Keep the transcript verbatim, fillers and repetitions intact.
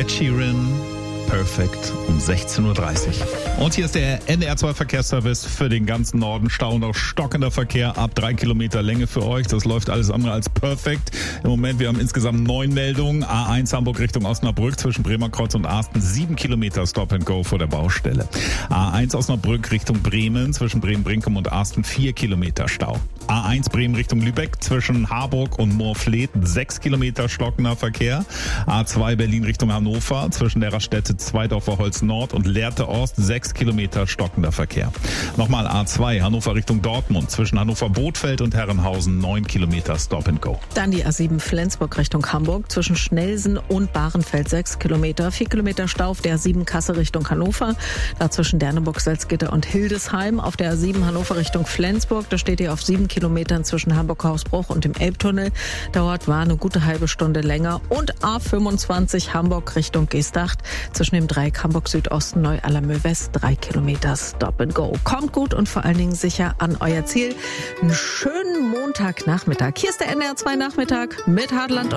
Ed Sheeran, Perfect um sechzehn Uhr dreißig. Und hier ist der N D R zwei Verkehrsservice für den ganzen Norden. Stau und auch stockender Verkehr ab drei Kilometer Länge für euch. Das läuft alles andere als perfekt. Im Moment, wir haben insgesamt neun Meldungen. A eins Hamburg Richtung Osnabrück zwischen Bremerkreuz und Asten. Sieben Kilometer Stop and Go vor der Baustelle. A eins Osnabrück Richtung Bremen zwischen Bremen-Brinkum und Asten. Vier Kilometer Stau. A eins Bremen Richtung Lübeck zwischen Harburg und Moorfleet. Sechs Kilometer stockender Verkehr. A zwei Berlin Richtung Hannover zwischen der Raststätte Zweidorfer Holz Nord und Lehrte Ost. Sechs Kilometer stockender Verkehr. Nochmal A zwei Hannover Richtung Dortmund zwischen Hannover Bothfeld und Herrenhausen. Neun Kilometer Stop and Go. Dann die A sieben Flensburg Richtung Hamburg zwischen Schnelsen und Bahrenfeld. Sechs Kilometer. Vier Kilometer Stau auf der A sieben Kassel Richtung Hannover. Dazwischen Derneburg, Salzgitter und Hildesheim. Auf der A sieben Hannover Richtung Flensburg. Da steht ihr auf sieben Kilometern zwischen Hamburg-Hausbruch und dem Elbtunnel. Dauert war eine gute halbe Stunde länger. Und A fünfundzwanzig Hamburg Richtung Geesthacht zwischen dem Dreieck Hamburg Südosten Neu-Allermöh West. Drei Kilometer Stop and Go. Kommt gut und vor allen Dingen sicher an euer Ziel. Einen schönen Montagnachmittag. Hier ist der N D R zwei Nachmittag mit Hartland und